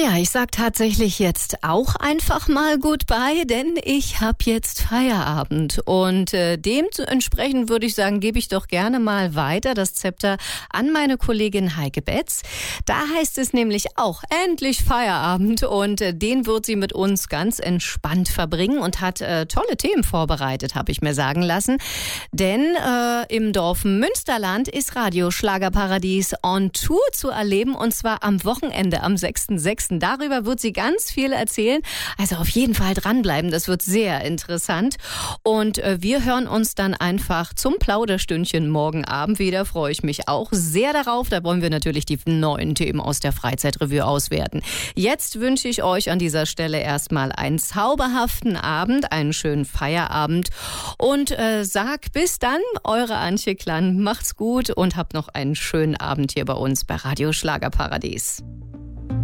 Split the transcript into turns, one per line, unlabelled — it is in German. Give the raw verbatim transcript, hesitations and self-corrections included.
Ja, ich sag tatsächlich jetzt auch einfach mal Goodbye, denn ich habe jetzt Feierabend und äh, dementsprechend würde ich sagen, gebe ich doch gerne mal weiter das Zepter an meine Kollegin Heike Betz. Da heißt es nämlich auch endlich Feierabend und äh, den wird sie mit uns ganz entspannt verbringen und hat äh, tolle Themen vorbereitet, habe ich mir sagen lassen. Denn äh, im Dorf Münsterland ist Radio Schlagerparadies on Tour zu erleben und zwar am Wochenende am sechsten sechsten Darüber wird sie ganz viel erzählen. Also auf jeden Fall dranbleiben, das wird sehr interessant. Und äh, wir hören uns dann einfach zum Plauderstündchen morgen Abend wieder. Freue ich mich auch sehr darauf. Da wollen wir natürlich die neuen Themen aus der Freizeitrevue auswerten. Jetzt wünsche ich euch an dieser Stelle erstmal einen zauberhaften Abend, einen schönen Feierabend und äh, sag bis dann, eure Antje Klann. Macht's gut und habt noch einen schönen Abend hier bei uns bei Radio Schlagerparadies.